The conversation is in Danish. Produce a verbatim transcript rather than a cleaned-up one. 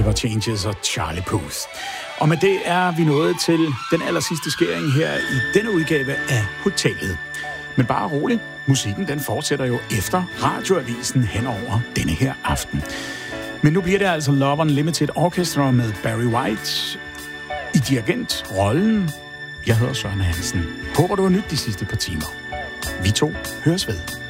Det var Changes og Charlie Puth. Og med det er vi nået til den aller sidste skæring her i denne udgave af Hotellet. Men bare roligt, musikken den fortsætter jo efter radioavisen henover denne her aften. Men nu bliver det altså Love Unlimited Orchestra med Barry White i dirigentrollen. Jeg hedder Søren Hansen. Håber du har nydt de sidste par timer. Vi to høres ved.